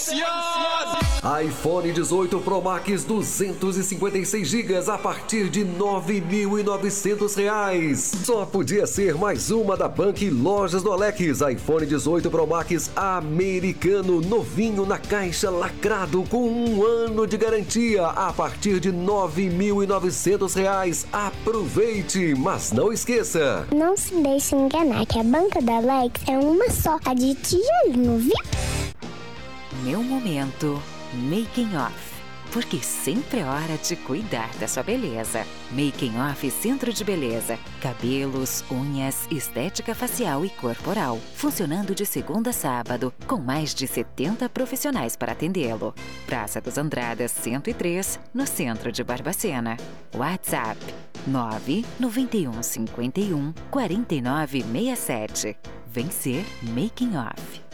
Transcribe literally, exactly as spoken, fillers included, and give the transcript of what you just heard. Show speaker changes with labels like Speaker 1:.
Speaker 1: iPhone dezoito Pro Max duzentos e cinquenta e seis gigas a partir de nove mil e novecentos reais. Só podia ser mais uma da Bank Lojas do Alex. iPhone dezoito Pro Max americano, novinho na caixa, lacrado, com um ano de garantia a partir de nove mil e novecentos reais. Aproveite, mas não esqueça.
Speaker 2: Não se deixe enganar que a Banca da Alex é uma só, a de tijolinho, viu?
Speaker 3: Meu momento Making Off, porque sempre é hora de cuidar da sua beleza. Making Off Centro de Beleza, cabelos, unhas, estética facial e corporal, funcionando de segunda a sábado, com mais de setenta profissionais para atendê-lo. Praça dos Andradas cento e três, no centro de Barbacena. WhatsApp nove nove um cinco um, quatro nove seis sete. Vem ser Making Off.